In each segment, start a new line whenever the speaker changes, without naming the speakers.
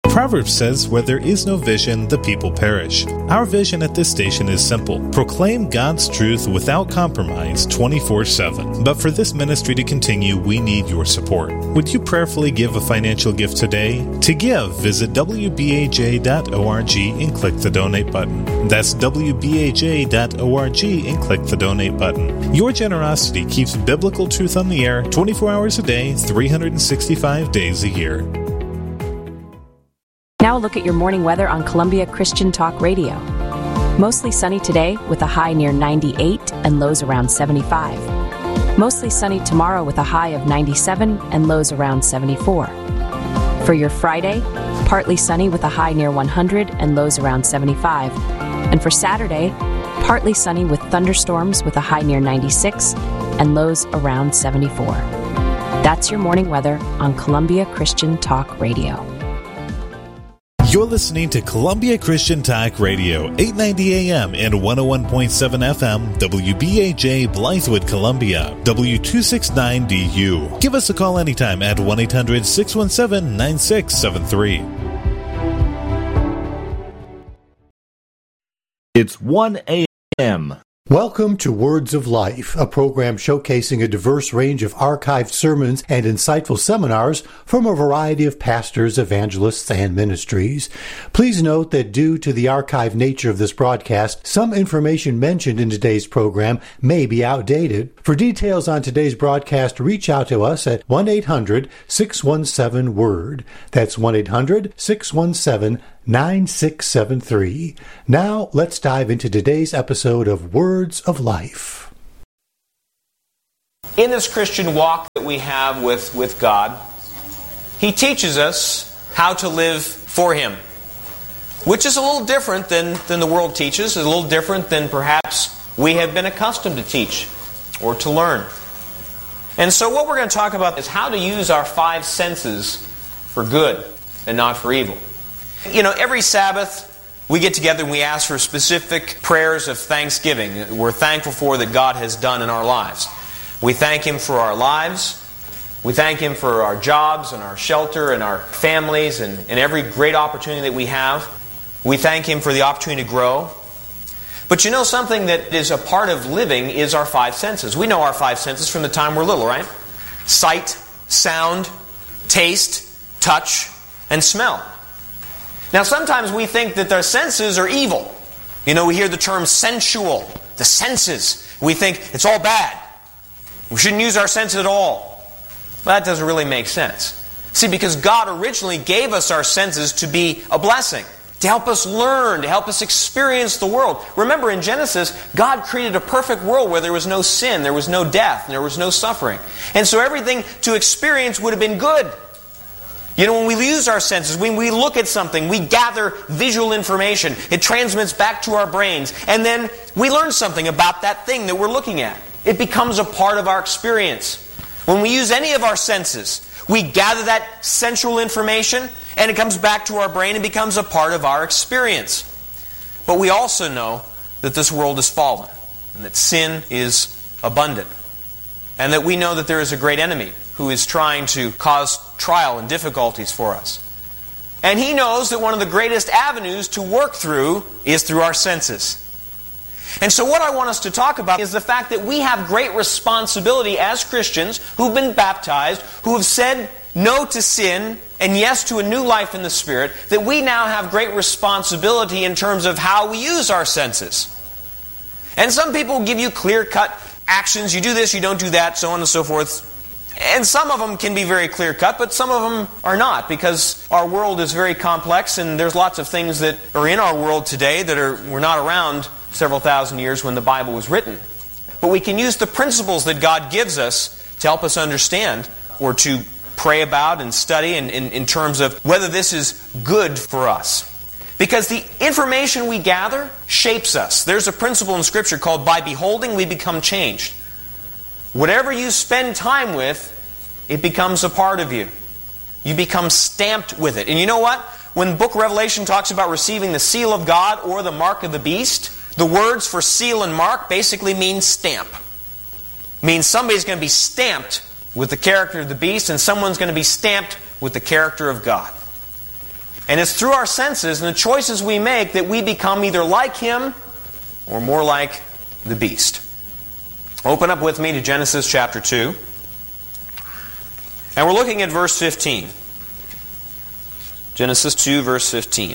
Proverbs says, where there is no vision, the people perish. Our vision at this station is simple. Proclaim God's truth without compromise 24/7. But for this ministry to continue, we need your support. Would you prayerfully give a financial gift today? To give, visit wbaj.org and click the donate button. That's wbaj.org and click the donate button. Your generosity keeps biblical truth on the air 24 hours a day, 365 days a year.
Now a look at your morning weather on Columbia Christian Talk Radio. Mostly sunny today with a high near 98 and lows around 75. Mostly sunny tomorrow with a high of 97 and lows around 74. For your Friday, partly sunny with a high near 100 and lows around 75. And for Saturday, partly sunny with thunderstorms with a high near 96 and lows around 74. That's your morning weather on Columbia Christian Talk Radio.
You're listening to Columbia Christian Talk Radio, 890 AM and 101.7 FM, WBAJ Blythewood, Columbia, W269DU. Give us a call anytime at 1-800-617-9673.
It's 1 a.m.
Welcome to Words of Life, a program showcasing a diverse range of archived sermons and insightful seminars from a variety of pastors, evangelists, and ministries. Please note that due to the archived nature of this broadcast, some information mentioned in today's program may be outdated. For details on today's broadcast, reach out to us at 1-800-617-WORD. That's 1-800-617-9673. Now, let's dive into today's episode of Words of Life.
In this Christian walk that we have with God, He teaches us how to live for Him, which is a little different than the world teaches, a little different than perhaps we have been accustomed to teach or to learn. And so what we're going to talk about is how to use our five senses for good and not for evil. You know, every Sabbath we get together and we ask for specific prayers of thanksgiving. We're thankful for that God has done in our lives. We thank Him for our lives. We thank Him for our jobs and our shelter and our families and every great opportunity that we have. We thank Him for the opportunity to grow. But you know, something that is a part of living is our five senses. We know our five senses from the time we're little, right? Sight, sound, taste, touch, and smell. Now, sometimes we think that our senses are evil. You know, we hear the term sensual, the senses. We think it's all bad. We shouldn't use our senses at all. Well, that doesn't really make sense. See, because God originally gave us our senses to be a blessing, to help us learn, to help us experience the world. Remember, in Genesis, God created a perfect world where there was no sin, there was no death, and there was no suffering. And so everything to experience would have been good. You know, when we use our senses, when we look at something, we gather visual information. It transmits back to our brains. And then we learn something about that thing that we're looking at. It becomes a part of our experience. When we use any of our senses, we gather that sensual information and it comes back to our brain and becomes a part of our experience. But we also know that this world is fallen and that sin is abundant. And that we know that there is a great enemy who is trying to cause trial and difficulties for us. And he knows that one of the greatest avenues to work through is through our senses. And so what I want us to talk about is the fact that we have great responsibility as Christians who've been baptized, who have said no to sin and yes to a new life in the Spirit, that we now have great responsibility in terms of how we use our senses. And some people give you clear-cut actions. You do this, you don't do that, so on and so forth. And some of them can be very clear-cut, but some of them are not, because our world is very complex and there's lots of things that are in our world today that were not around several thousand years when the Bible was written. But we can use the principles that God gives us to help us understand or to pray about and study in terms of whether this is good for us. Because the information we gather shapes us. There's a principle in Scripture called by beholding we become changed. Whatever you spend time with, it becomes a part of you. You become stamped with it. And you know what? When the book of Revelation talks about receiving the seal of God or the mark of the beast, the words for seal and mark basically mean stamp. It means somebody's going to be stamped with the character of the beast and someone's going to be stamped with the character of God. And it's through our senses and the choices we make that we become either like him or more like the beast. Open up with me to Genesis chapter 2. And we're looking at verse 15. Genesis 2, verse 15.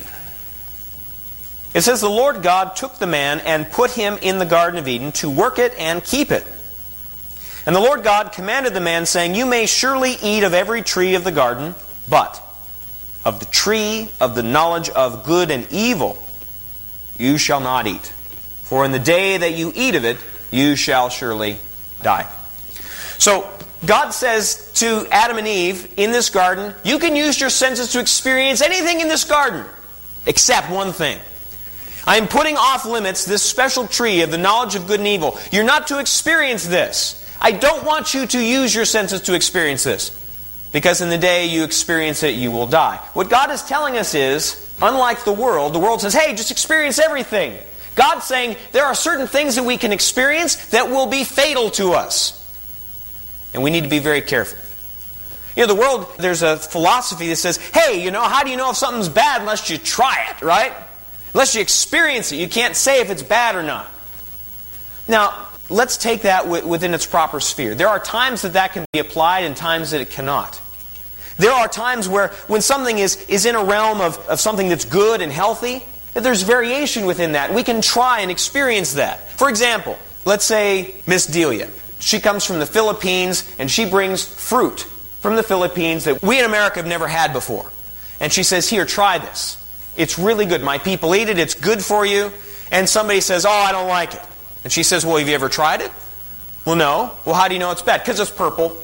It says, "The Lord God took the man and put him in the Garden of Eden to work it and keep it. And the Lord God commanded the man, saying, You may surely eat of every tree of the garden, but of the tree of the knowledge of good and evil you shall not eat. For in the day that you eat of it, you shall surely die." So, God says to Adam and Eve in this garden, you can use your senses to experience anything in this garden, except one thing. I'm putting off limits this special tree of the knowledge of good and evil. You're not to experience this. I don't want you to use your senses to experience this. Because in the day you experience it, you will die. What God is telling us is, unlike the world says, hey, just experience everything. God's saying there are certain things that we can experience that will be fatal to us. And we need to be very careful. The world, there's a philosophy that says, hey, how do you know if something's bad unless you try it, right? Unless you experience it, you can't say if it's bad or not. Now, let's take that within its proper sphere. There are times that can be applied and times that it cannot. There are times where when something is in a realm of something that's good and healthy, that there's variation within that. We can try and experience that. For example, let's say Miss Delia. She comes from the Philippines and she brings fruit from the Philippines that we in America have never had before. And she says, here, try this. It's really good. My people eat it. It's good for you. And somebody says, oh, I don't like it. And she says, well, have you ever tried it? Well, no. Well, how do you know it's bad? Because it's purple.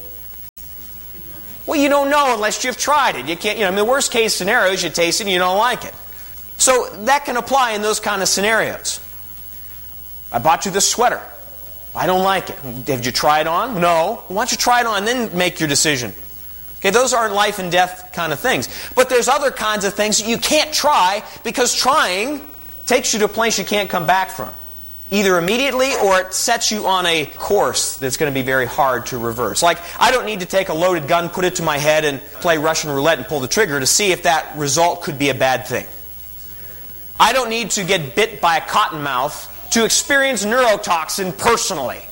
Well, you don't know unless you've tried it. You can't, the worst case scenario is you taste it and you don't like it. So that can apply in those kind of scenarios. I bought you this sweater. I don't like it. Did you try it on? No. Well, why don't you try it on and then make your decision? Okay, those aren't life and death kind of things. But there's other kinds of things that you can't try because trying takes you to a place you can't come back from. Either immediately or it sets you on a course that's going to be very hard to reverse. Like, I don't need to take a loaded gun, put it to my head, and play Russian roulette and pull the trigger to see if that result could be a bad thing. I don't need to get bit by a cottonmouth to experience neurotoxin personally.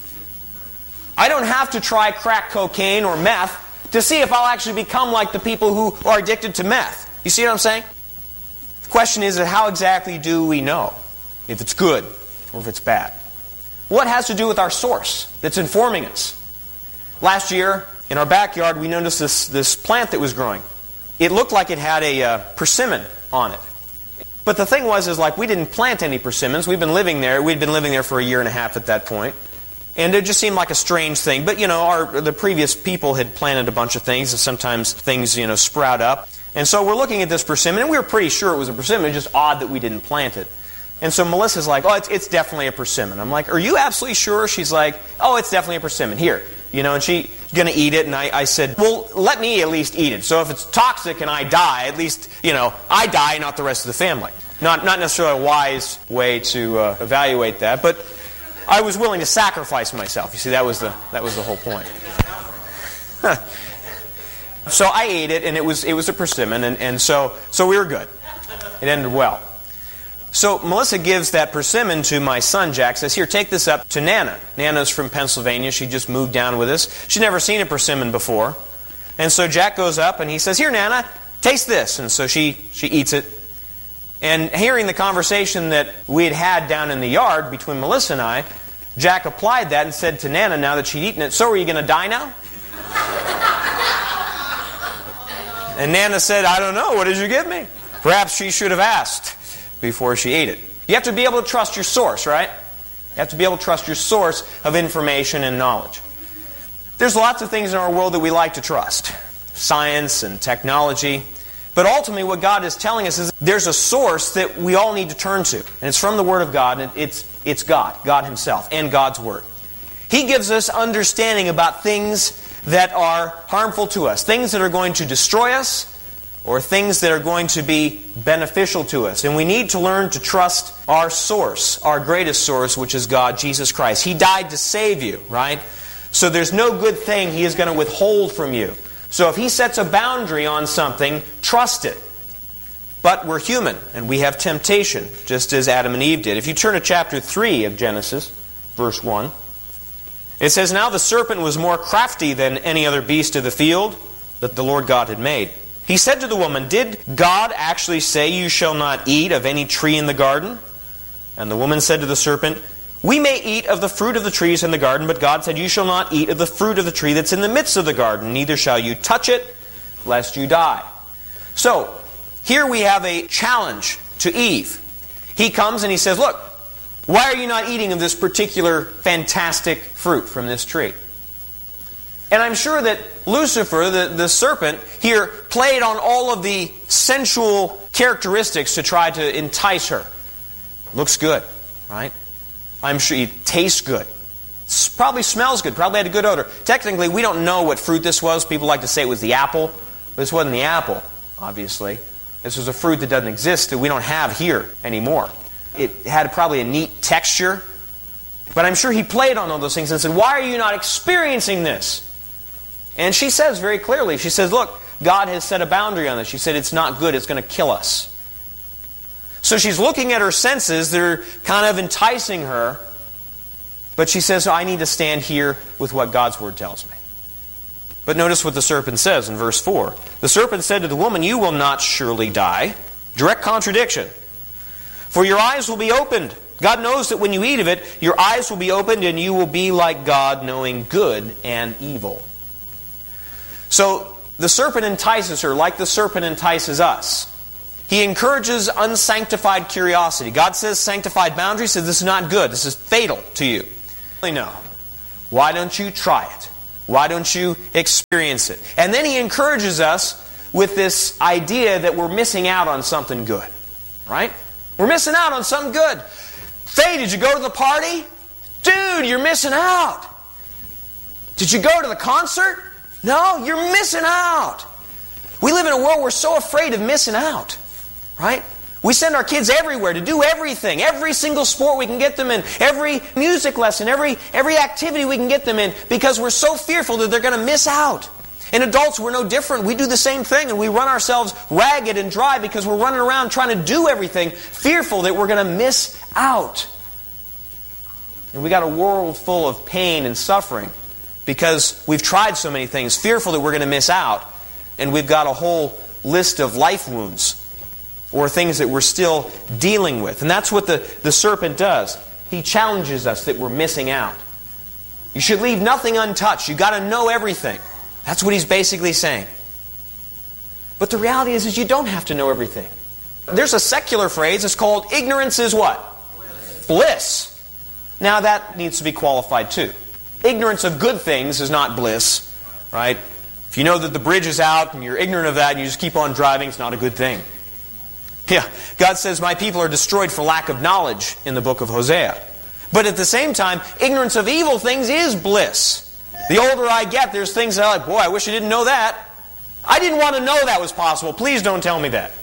I don't have to try crack cocaine or meth to see if I'll actually become like the people who are addicted to meth. You see what I'm saying? The question is, how exactly do we know if it's good or if it's bad? What has to do with our source that's informing us? Last year, in our backyard, we noticed this plant that was growing. It looked like it had a persimmon on it. But the thing was, we didn't plant any persimmons. We'd been living there. We'd been living there for a year and a half at that point. And it just seemed like a strange thing. But, the previous people had planted a bunch of things, and sometimes things, sprout up. And so we're looking at this persimmon, and we were pretty sure it was a persimmon. It's just odd that we didn't plant it. And so Melissa's like, oh, it's definitely a persimmon. I'm like, are you absolutely sure? She's like, oh, it's definitely a persimmon. Here. And she's going to eat it. And I said, well, let me at least eat it. So if it's toxic and I die, at least, I die, not the rest of the family. Not necessarily a wise way to evaluate that, but I was willing to sacrifice myself. You see, that was the whole point. So I ate it, and it was a persimmon, and so we were good. It ended well. So Melissa gives that persimmon to my son, Jack, says, here, take this up to Nana. Nana's from Pennsylvania. She just moved down with us. She'd never seen a persimmon before. And so Jack goes up, and he says, here, Nana, taste this. And so she eats it. And hearing the conversation that we had down in the yard between Melissa and I, Jack applied that and said to Nana, now that she'd eaten it, so are you going to die now? And Nana said, I don't know. What did you give me? Perhaps she should have asked before she ate it. You have to be able to trust your source, right? You have to be able to trust your source of information and knowledge. There's lots of things in our world that we like to trust. Science and technology. But ultimately what God is telling us is there's a source that we all need to turn to. And it's from the Word of God. And it's God Himself, and God's Word. He gives us understanding about things that are harmful to us. Things that are going to destroy us, or things that are going to be beneficial to us. And we need to learn to trust our source, our greatest source, which is God, Jesus Christ. He died to save you, right? So there's no good thing He is going to withhold from you. So if He sets a boundary on something, trust it. But we're human, and we have temptation, just as Adam and Eve did. If you turn to chapter 3 of Genesis, verse 1, it says, "Now the serpent was more crafty than any other beast of the field that the Lord God had made. He said to the woman, 'Did God actually say you shall not eat of any tree in the garden?' And the woman said to the serpent, 'We may eat of the fruit of the trees in the garden, but God said, you shall not eat of the fruit of the tree that's in the midst of the garden, neither shall you touch it, lest you die.'" So, here we have a challenge to Eve. He comes and he says, "Look, why are you not eating of this particular fantastic fruit from this tree?" And I'm sure that Lucifer, the serpent, here played on all of the sensual characteristics to try to entice her. Looks good, right? I'm sure it tastes good. Probably smells good, probably had a good odor. Technically, we don't know what fruit this was. People like to say it was the apple. But this wasn't the apple, obviously. This was a fruit that doesn't exist, that we don't have here anymore. It had probably a neat texture. But I'm sure he played on all those things and said, "Why are you not experiencing this?" And she says very clearly, she says, "Look, God has set a boundary on this." She said, "It's not good, it's going to kill us." So she's looking at her senses, they're kind of enticing her. But she says, "I need to stand here with what God's Word tells me." But notice what the serpent says in verse 4. "The serpent said to the woman, 'You will not surely die.'" Direct contradiction. "For your eyes will be opened." God knows that when you eat of it, your eyes will be opened and you will be like God, knowing good and evil. So the serpent entices her like the serpent entices us. He encourages unsanctified curiosity. God says sanctified boundaries, says this is not good. This is fatal to you. No. Why don't you try it? Why don't you experience it? And then he encourages us with this idea that we're missing out on something good. Right? We're missing out on something good. Faye, did you go to the party? Dude, you're missing out. Did you go to the concert? No, you're missing out. We live in a world we're so afraid of missing out. Right? We send our kids everywhere to do everything. Every single sport we can get them in. Every music lesson. Every activity we can get them in. Because we're so fearful that they're going to miss out. And adults, we're no different. We do the same thing. And we run ourselves ragged and dry because we're running around trying to do everything, fearful that we're going to miss out. And we got a world full of pain and suffering because we've tried so many things, fearful that we're going to miss out. And we've got a whole list of life wounds or things that we're still dealing with. And that's what the serpent does. He challenges us that we're missing out. You should leave nothing untouched. You've got to know everything. That's what he's basically saying. But the reality is you don't have to know everything. There's a secular phrase. It's called ignorance is what? Bliss. Now that needs to be qualified too. Ignorance of good things is not bliss. Right? If you know that the bridge is out and you're ignorant of that and you just keep on driving, it's not a good thing. Yeah, God says, "My people are destroyed for lack of knowledge" in the book of Hosea. But at the same time, ignorance of evil things is bliss. The older I get, there's things that I'm like, boy, I wish I didn't know that. I didn't want to know that was possible. Please don't tell me that.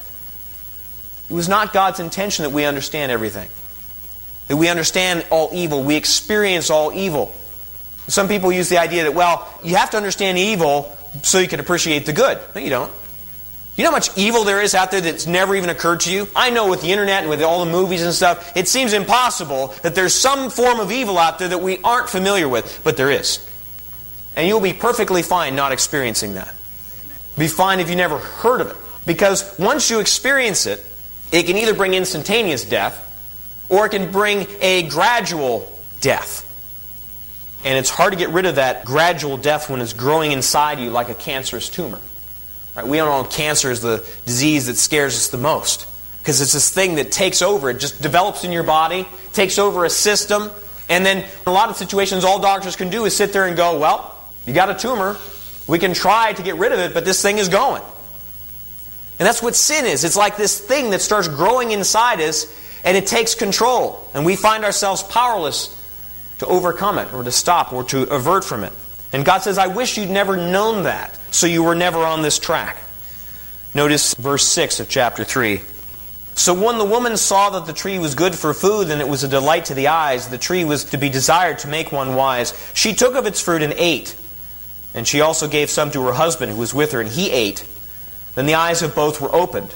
It was not God's intention that we understand everything. That we understand all evil. We experience all evil. Some people use the idea that, well, you have to understand evil so you can appreciate the good. No, you don't. You know how much evil there is out there that's never even occurred to you? I know with the internet and with all the movies and stuff, it seems impossible that there's some form of evil out there that we aren't familiar with, but there is. And you'll be perfectly fine not experiencing that. Be fine if you never heard of it. Because once you experience it, it can either bring instantaneous death, or it can bring a gradual death. And it's hard to get rid of that gradual death when it's growing inside you like a cancerous tumor. Right? We don't know cancer is the disease that scares us the most. Because it's this thing that takes over. It just develops in your body, takes over a system, and then in a lot of situations all doctors can do is sit there and go, well, you got a tumor. We can try to get rid of it, but this thing is going. And that's what sin is. It's like this thing that starts growing inside us, and it takes control. And we find ourselves powerless to overcome it, or to stop, or to avert from it. And God says, I wish you'd never known that, so you were never on this track. Notice verse 6 of chapter 3. So when the woman saw that the tree was good for food, and it was a delight to the eyes, the tree was to be desired to make one wise, she took of its fruit and ate. And she also gave some to her husband who was with her, and he ate. Then the eyes of both were opened,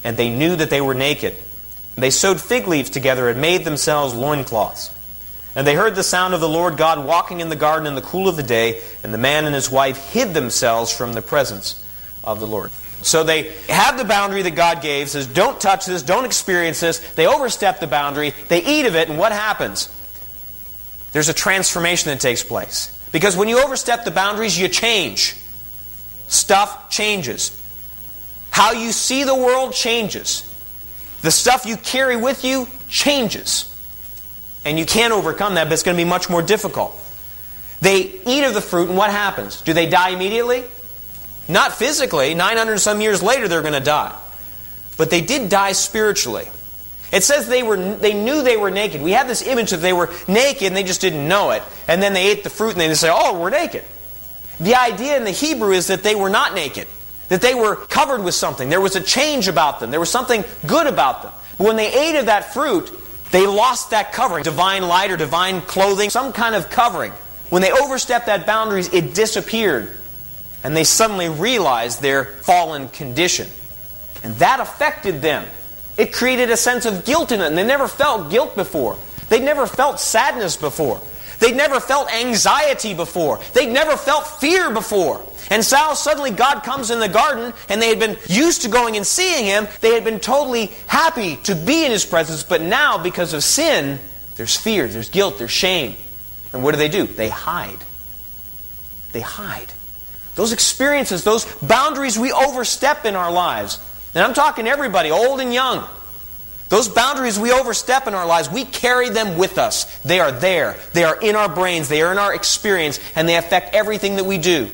and they knew that they were naked. They sewed fig leaves together and made themselves loincloths. And they heard the sound of the Lord God walking in the garden in the cool of the day, and the man and his wife hid themselves from the presence of the Lord. So they have the boundary that God gave, says don't touch this, don't experience this. They overstep the boundary, they eat of it, and what happens? There's a transformation that takes place. Because when you overstep the boundaries, you change. Stuff changes. How you see the world changes. The stuff you carry with you changes. And you can't overcome that, but it's going to be much more difficult. They eat of the fruit, and what happens? Do they die immediately? Not physically. 900 some years later, they're going to die. But they did die spiritually. It says they knew they were naked. We have this image that they were naked and they just didn't know it. And then they ate the fruit and they say, oh, we're naked. The idea in the Hebrew is that they were not naked. That they were covered with something. There was a change about them. There was something good about them. But when they ate of that fruit, they lost that covering. Divine light or divine clothing, some kind of covering. When they overstepped that boundaries, it disappeared. And they suddenly realized their fallen condition. And that affected them. It created a sense of guilt in it. And they never felt guilt before. They'd never felt sadness before. They'd never felt anxiety before. They'd never felt fear before. And so suddenly God comes in the garden, and they had been used to going and seeing Him. They had been totally happy to be in His presence. But now, because of sin, there's fear, there's guilt, there's shame. And what do? They hide. They hide. Those experiences, those boundaries we overstep in our lives. And I'm talking everybody, old and young. Those boundaries we overstep in our lives, we carry them with us. They are there. They are in our brains. They are in our experience. And they affect everything that we do.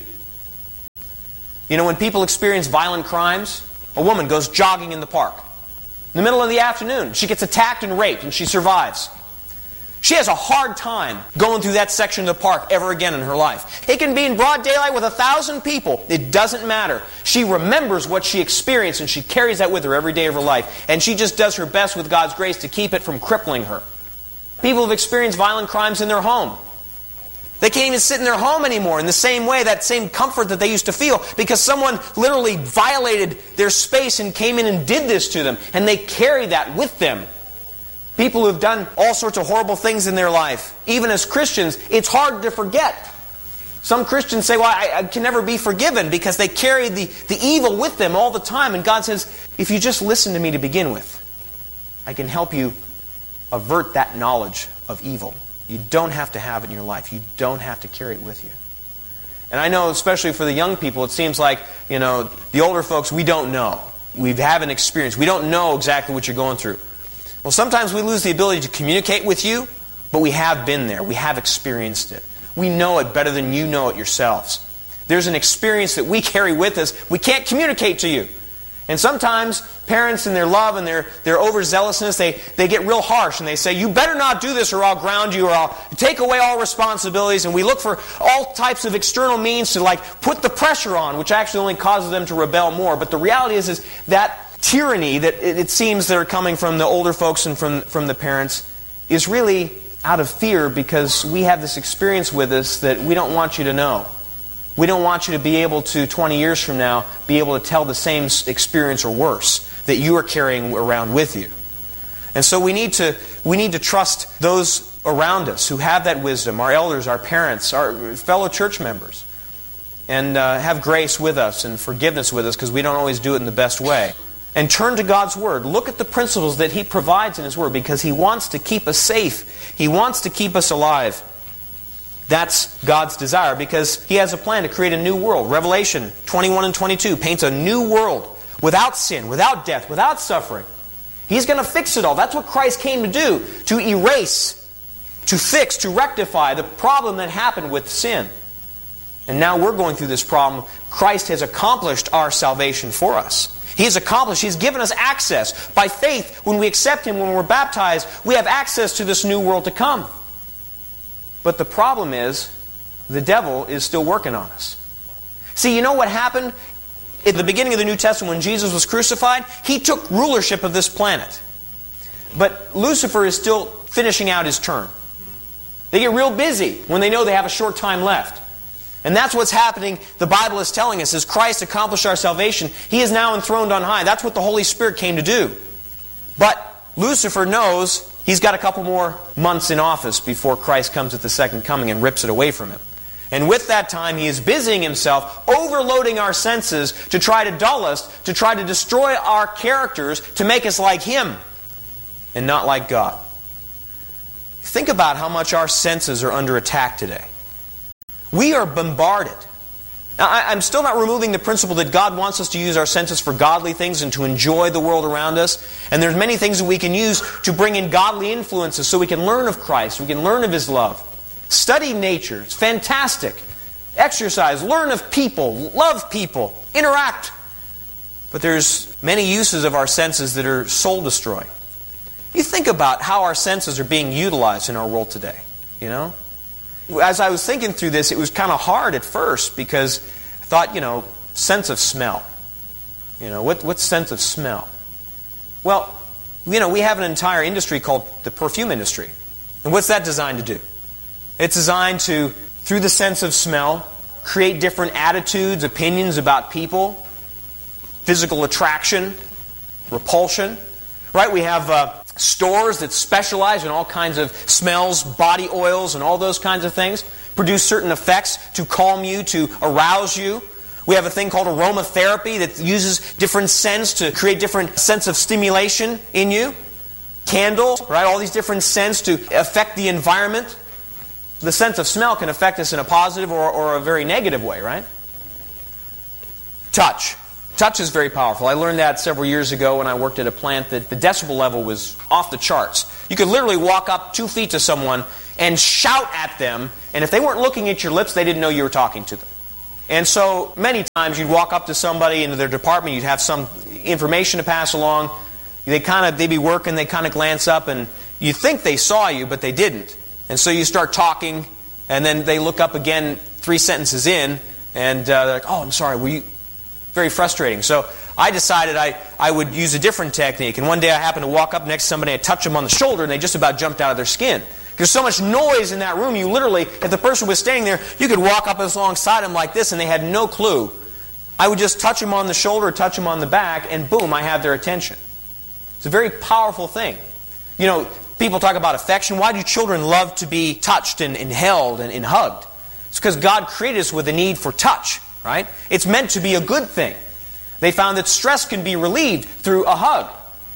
You know, when people experience violent crimes, a woman goes jogging in the park. In the middle of the afternoon, she gets attacked and raped, and she survives. She has a hard time going through that section of the park ever again in her life. It can be in broad daylight with 1,000 people. It doesn't matter. She remembers what she experienced, and she carries that with her every day of her life. And she just does her best with God's grace to keep it from crippling her. People have experienced violent crimes in their home. They can't even sit in their home anymore in the same way, that same comfort that they used to feel, because someone literally violated their space and came in and did this to them. And they carry that with them. People who have done all sorts of horrible things in their life, even as Christians, it's hard to forget. Some Christians say, well, I can never be forgiven, because they carry the evil with them all the time. And God says, if you just listen to me to begin with, I can help you avert that knowledge of evil. You don't have to have it in your life. You don't have to carry it with you. And I know, especially for the young people, it seems like, the older folks, we don't know. We haven't experienced. We don't know exactly what you're going through. Well, sometimes we lose the ability to communicate with you, but we have been there. We have experienced it. We know it better than you know it yourselves. There's an experience that we carry with us. We can't communicate to you. And sometimes parents in their love and their overzealousness, they get real harsh and they say, you better not do this or I'll ground you or I'll take away all responsibilities. And we look for all types of external means to put the pressure on, which actually only causes them to rebel more. But the reality is that tyranny that it seems that are coming from the older folks and from the parents is really out of fear, because we have this experience with us that we don't want you to know. We don't want you to be able to, 20 years from now, be able to tell the same experience or worse that you are carrying around with you. And so we need to trust those around us who have that wisdom, our elders, our parents, our fellow church members, and have grace with us and forgiveness with us, because we don't always do it in the best way. And turn to God's Word. Look at the principles that He provides in His Word, because He wants to keep us safe. He wants to keep us alive. That's God's desire, because He has a plan to create a new world. Revelation 21 and 22 paints a new world without sin, without death, without suffering. He's going to fix it all. That's what Christ came to do, to erase, to fix, to rectify the problem that happened with sin. And now we're going through this problem. Christ has accomplished our salvation for us. He has accomplished, He's given us access. By faith, when we accept Him, when we're baptized, we have access to this new world to come. But the problem is, the devil is still working on us. See, you know what happened? At the beginning of the New Testament, when Jesus was crucified, He took rulership of this planet. But Lucifer is still finishing out his turn. They get real busy when they know they have a short time left. And that's what's happening, the Bible is telling us. As Christ accomplished our salvation, He is now enthroned on high. That's what the Holy Spirit came to do. But Lucifer knows he's got a couple more months in office before Christ comes at the second coming and rips it away from him. And with that time, he is busying himself, overloading our senses to try to dull us, to try to destroy our characters, to make us like him and not like God. Think about how much our senses are under attack today. We are bombarded. Now, I'm still not removing the principle that God wants us to use our senses for godly things and to enjoy the world around us. And there's many things that we can use to bring in godly influences so we can learn of Christ, we can learn of His love. Study nature. It's fantastic. Exercise. Learn of people. Love people. Interact. But there's many uses of our senses that are soul-destroying. You think about how our senses are being utilized in our world today. You know? As I was thinking through this, it was kind of hard at first because I thought, sense of smell. What's sense of smell? Well, we have an entire industry called the perfume industry. And what's that designed to do? It's designed to, through the sense of smell, create different attitudes, opinions about people, physical attraction, repulsion. Right? We have stores that specialize in all kinds of smells, body oils, and all those kinds of things. Produce certain effects to calm you, to arouse you. We have a thing called aromatherapy that uses different scents to create different sense of stimulation in you. Candles, right? All these different scents to affect the environment. The sense of smell can affect us in a positive or a very negative way, right? Touch. Touch is very powerful. I learned that several years ago when I worked at a plant that the decibel level was off the charts. You could literally walk up 2 feet to someone and shout at them, and if they weren't looking at your lips, they didn't know you were talking to them. And so many times you'd walk up to somebody into their department, you'd have some information to pass along, they'd be working, they kind of glance up, and you think they saw you, but they didn't. And so you start talking, and then they look up again 3 sentences in, and they're like, "Oh, I'm sorry, were you..." Very frustrating. So I decided I would use a different technique. And one day I happened to walk up next to somebody, I touched them on the shoulder, and they just about jumped out of their skin. There's so much noise in that room, you literally, if the person was standing there, you could walk up alongside them like this, and they had no clue. I would just touch them on the shoulder, touch them on the back, and boom, I have their attention. It's a very powerful thing. People talk about affection. Why do children love to be touched and held and hugged? It's because God created us with a need for touch. Right? It's meant to be a good thing. They found that stress can be relieved through a hug.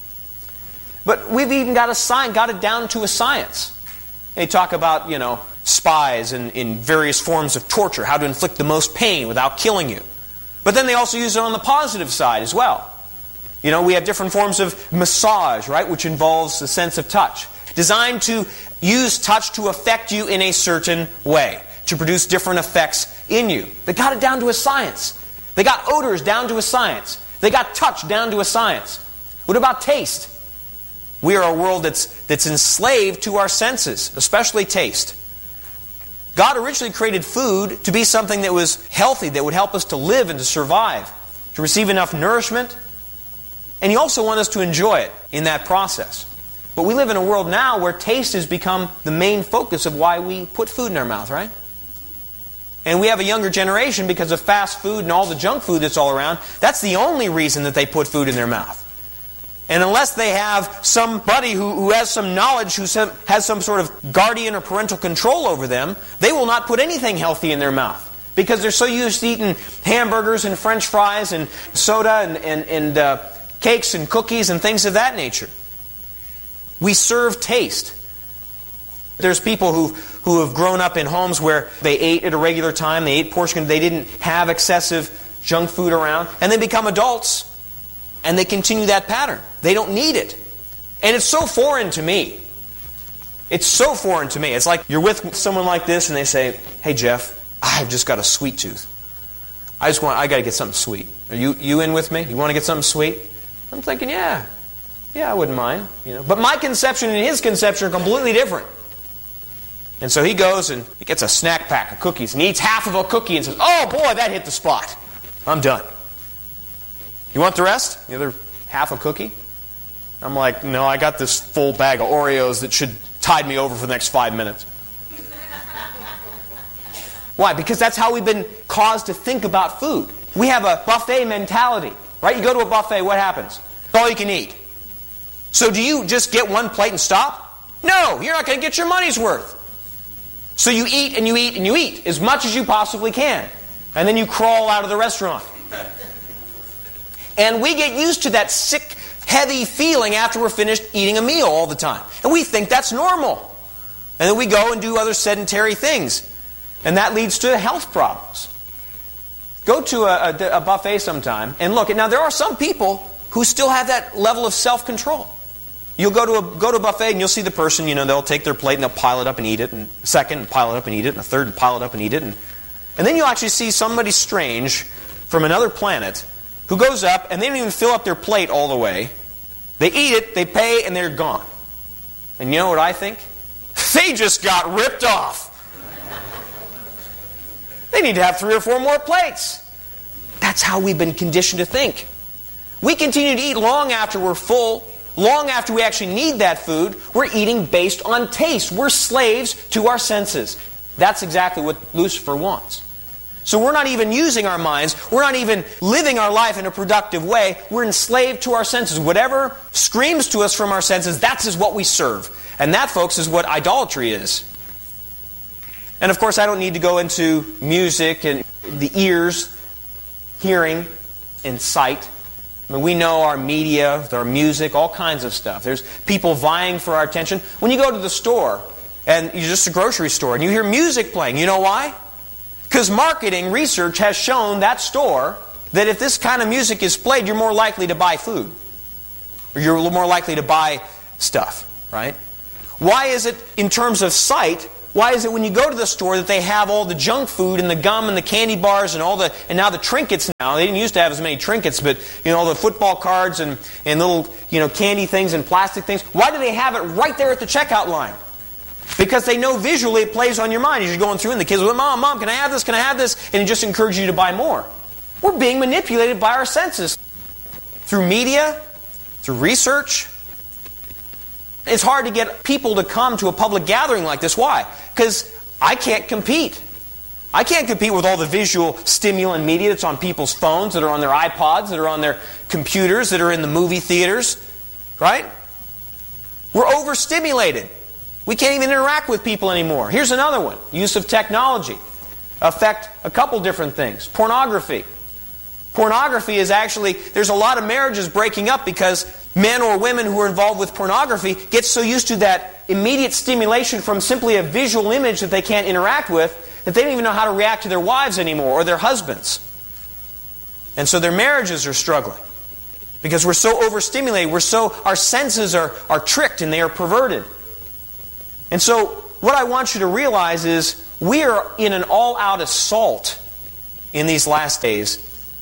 But we've even got it down to a science. They talk about, spies and in various forms of torture, how to inflict the most pain without killing you. But then they also use it on the positive side as well. We have different forms of massage, right, which involves the sense of touch. Designed to use touch to affect you in a certain way, to produce different effects in you. They got it down to a science. They got odors down to a science. They got touch down to a science. What about taste? We are a world that's enslaved to our senses, especially taste. God originally created food to be something that was healthy, that would help us to live and to survive, to receive enough nourishment. And He also wants us to enjoy it in that process. But we live in a world now where taste has become the main focus of why we put food in our mouth, right? And we have a younger generation because of fast food and all the junk food that's all around. That's the only reason that they put food in their mouth. And unless they have somebody who has some knowledge, who has some sort of guardian or parental control over them, they will not put anything healthy in their mouth. Because they're so used to eating hamburgers and French fries and soda and cakes and cookies and things of that nature. We serve taste. There's people who have grown up in homes where they ate at a regular time, they ate portion, they didn't have excessive junk food around, and they become adults, and they continue that pattern. They don't need it. And it's so foreign to me. It's so foreign to me. It's like you're with someone like this, and they say, "Hey, Jeff, I've just got a sweet tooth. I got to get something sweet. Are you in with me? You want to get something sweet?" I'm thinking, yeah, I wouldn't mind. But my conception and his conception are completely different. And so he goes and he gets a snack pack of cookies and he eats half of a cookie and says, "Oh boy, that hit the spot. I'm done. You want the rest? The other half a cookie?" I'm like, "No, I got this full bag of Oreos that should tide me over for the next 5 minutes." Why? Because that's how we've been caused to think about food. We have a buffet mentality, right? You go to a buffet, what happens? It's all you can eat. So do you just get one plate and stop? No, you're not going to get your money's worth. So you eat and you eat and you eat as much as you possibly can. And then you crawl out of the restaurant. And we get used to that sick, heavy feeling after we're finished eating a meal all the time. And we think that's normal. And then we go and do other sedentary things. And that leads to health problems. Go to a buffet sometime and look. Now, there are some people who still have that level of self-control. You'll go to a buffet and you'll see the person, they'll take their plate and they'll pile it up and eat it, and a second and pile it up and eat it, and a third and pile it up and eat it. And then you'll actually see somebody strange from another planet who goes up and they don't even fill up their plate all the way. They eat it, they pay, and they're gone. And you know what I think? They just got ripped off. They need to have 3 or 4 more plates. That's how we've been conditioned to think. We continue to eat long after we're full, long after we actually need that food. We're eating based on taste. We're slaves to our senses. That's exactly what Lucifer wants. So we're not even using our minds. We're not even living our life in a productive way. We're enslaved to our senses. Whatever screams to us from our senses, that's what we serve. And that, folks, is what idolatry is. And of course, I don't need to go into music and the ears, hearing, and sight. I mean, we know our media, our music, all kinds of stuff. There's people vying for our attention. When you go to the store, and you're just a grocery store, and you hear music playing, you know why? Because marketing research has shown that store that if this kind of music is played, you're more likely to buy food. Or you're more likely to buy stuff, right? Why is it, in terms of sight, why is it when you go to the store that they have all the junk food and the gum and the candy bars and now the trinkets now? They didn't used to have as many trinkets, but all the football cards and little candy things and plastic things. Why do they have it right there at the checkout line? Because they know visually it plays on your mind as you're going through and the kids will, Mom, can I have this? Can I have this? And it just encourages you to buy more. We're being manipulated by our senses. Through media, through research. It's hard to get people to come to a public gathering like this. Why? Because I can't compete. I can't compete with all the visual stimulant media that's on people's phones, that are on their iPods, that are on their computers, that are in the movie theaters. Right? We're overstimulated. We can't even interact with people anymore. Here's another one. Use of technology. Affect a couple different things. Pornography. Pornography is actually, there's a lot of marriages breaking up because men or women who are involved with pornography get so used to that immediate stimulation from simply a visual image that they can't interact with that they don't even know how to react to their wives anymore or their husbands. And so their marriages are struggling because we're so overstimulated, our senses are tricked and they are perverted. And so what I want you to realize is we are in an all-out assault in these last days.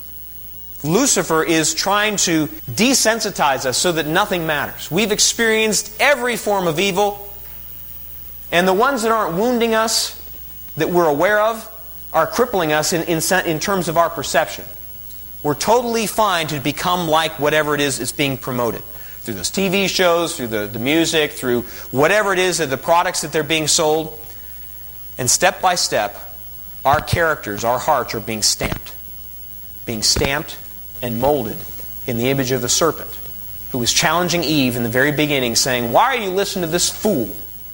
Lucifer is trying to desensitize us so that nothing matters. We've experienced every form of evil, and the ones that aren't wounding us, that we're aware of, are crippling us in terms of our perception. We're totally fine to become like whatever it is that's being promoted. Through those TV shows, through the music, through whatever it is, the products that they're being sold. And step by step, our characters, our hearts are being stamped. Being stamped and molded in the image of the serpent, who was challenging Eve in the very beginning, saying, "Why are you listening to this fool?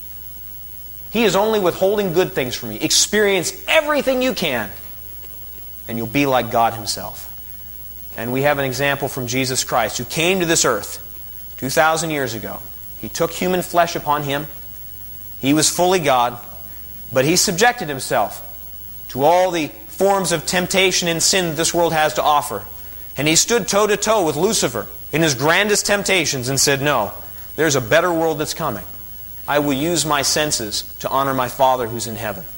He is only withholding good things from you. Experience everything you can, and you'll be like God Himself." And we have an example from Jesus Christ, who came to this earth 2,000 years ago. He took human flesh upon Him. He was fully God, but He subjected Himself to all the forms of temptation and sin that this world has to offer. And He stood toe-to-toe with Lucifer in his grandest temptations and said, "No, there's a better world that's coming. I will use my senses to honor my Father who's in heaven.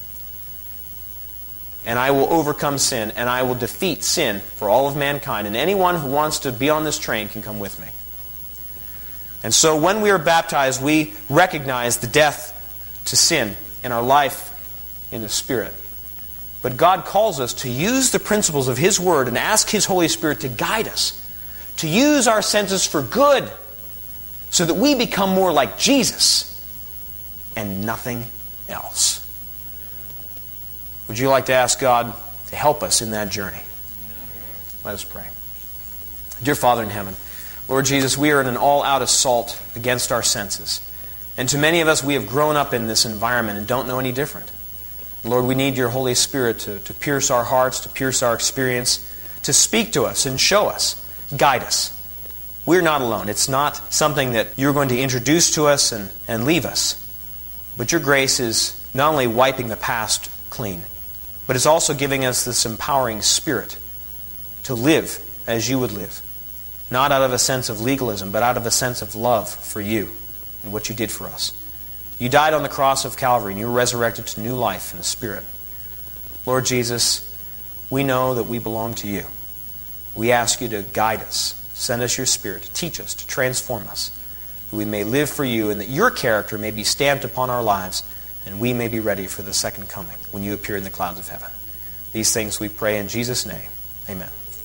And I will overcome sin, and I will defeat sin for all of mankind. And anyone who wants to be on this train can come with me." And so when we are baptized, we recognize the death to sin and our life in the Spirit. But God calls us to use the principles of His Word and ask His Holy Spirit to guide us, to use our senses for good, so that we become more like Jesus and nothing else. Would you like to ask God to help us in that journey? Let us pray. Dear Father in heaven, Lord Jesus, we are in an all-out assault against our senses. And to many of us, we have grown up in this environment and don't know any different. Lord, we need your Holy Spirit to pierce our hearts, to pierce our experience, to speak to us and show us, guide us. We're not alone. It's not something that you're going to introduce to us and leave us. But your grace is not only wiping the past clean, but it's also giving us this empowering spirit to live as you would live. Not out of a sense of legalism, but out of a sense of love for you and what you did for us. You died on the cross of Calvary and you were resurrected to new life in the Spirit. Lord Jesus, we know that we belong to you. We ask you to guide us. Send us your Spirit to teach us, to transform us, that we may live for you and that your character may be stamped upon our lives and we may be ready for the second coming when you appear in the clouds of heaven. These things we pray in Jesus' name. Amen.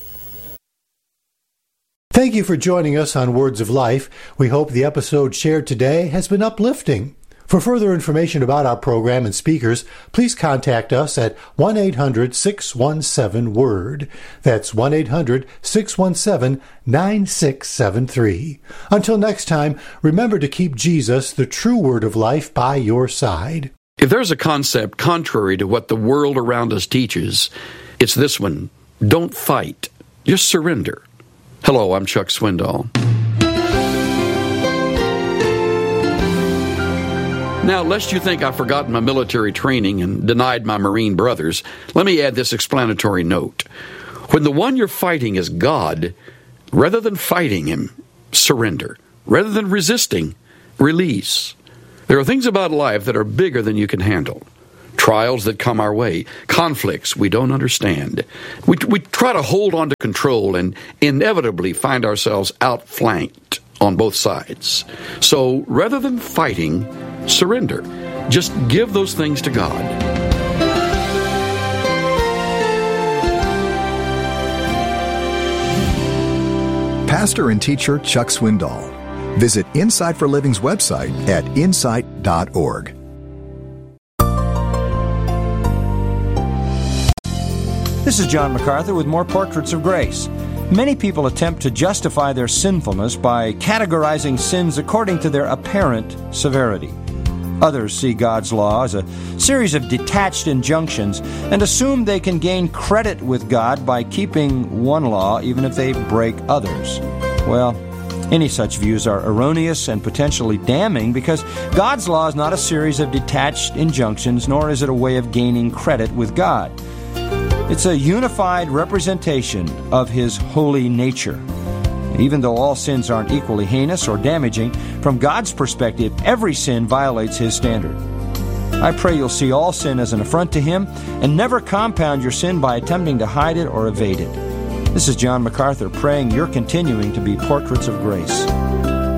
Thank you for joining us on Words of Life. We hope the episode shared today has been uplifting. For further information about our program and speakers, please contact us at 1-800-617-WORD. That's 1-800-617-9673. Until next time, remember to keep Jesus, the true Word of life, by your side.
If there's a concept contrary to what the world around us teaches, it's this one. Don't fight. Just surrender. Hello, I'm Chuck Swindoll. Now, lest you think I've forgotten my military training and denied my Marine brothers, let me add this explanatory note. When the one you're fighting is God, rather than fighting him, surrender. Rather than resisting, release. There are things about life that are bigger than you can handle. Trials that come our way, conflicts we don't understand. We try to hold on to control and inevitably find ourselves outflanked on both sides. So rather than fighting, surrender. Just give those things to God.
Pastor and teacher Chuck Swindoll. Visit Insight for Living's website at insight.org.
This is John MacArthur with more Portraits of Grace. Many people attempt to justify their sinfulness by categorizing sins according to their apparent severity. Others see God's law as a series of detached injunctions and assume they can gain credit with God by keeping one law even if they break others. Well, any such views are erroneous and potentially damning because God's law is not a series of detached injunctions, nor is it a way of gaining credit with God. It's a unified representation of His holy nature. Even though all sins aren't equally heinous or damaging, from God's perspective, every sin violates His standard. I pray you'll see all sin as an affront to Him and never compound your sin by attempting to hide it or evade it. This is John MacArthur praying you're continuing to be portraits of grace.